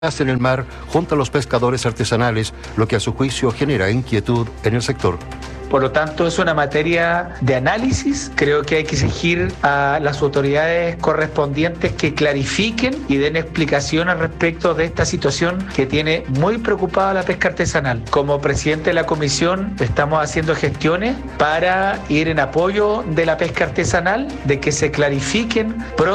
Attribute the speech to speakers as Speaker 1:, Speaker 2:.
Speaker 1: en el mar junto a los pescadores artesanales, lo que a su juicio genera inquietud en el sector.
Speaker 2: Por lo tanto, es una materia de análisis. Creo que hay que exigir a las autoridades correspondientes que clarifiquen y den explicaciones respecto de esta situación que tiene muy preocupada la pesca artesanal. Como presidente de la comisión, estamos haciendo gestiones para ir en apoyo de la pesca artesanal, de que se clarifiquen